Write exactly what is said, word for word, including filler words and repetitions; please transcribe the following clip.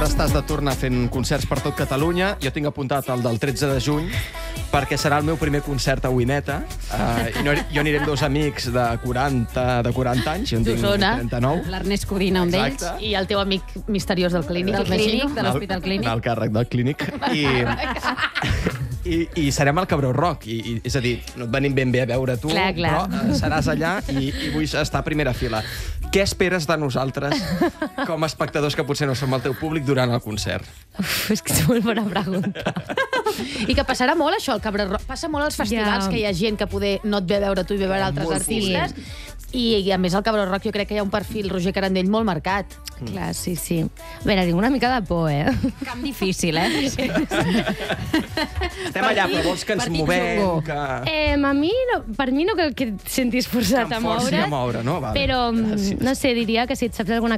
estàs de tornar fent concerts per tot Catalunya. Jo tinc apuntat el del tretze de juny, perquè serà el meu primer concert a Uineta. Uh, i no, jo aniré amb dos amics de quaranta, de quaranta anys, jo en tinc trenta-nou. L'Ernest Codina, un d'ells, i el teu amic misteriós del Clínic, Del Clínic, de l'Hospital Clínic. Del càrrec del Clínic. I, i, i serem al Cabró Rock. I, i, és a dir, no et venim ben bé a veure tu, clar, clar. però uh, seràs allà i, i vull estar a primera fila. Què esperes de nosaltres, com a espectadors que potser no som el teu públic, durant el concert? Uf, és que és molt bona pregunta. I que passarà molt això, el Cabró Rock. Passa molt als festivals, Ja. que hi ha gent que poder no et ve a veure tu i ve a veure altres Molt artistes. I, I a més el Cabró Rock jo crec que hi ha un perfil Roger Carandell molt marcat. Clar, sí, sí. A veure, tinc una mica de por, eh? Camp difícil, eh? Sí. Estem allà, però vols que ens Partit movem, Zongo. que... Eh, a mi, no, per mi no cal que et sentis forçat Que a em forci moure. a moure, no? Vale. Però, Gràcies. no sé, diria que si et saps alguna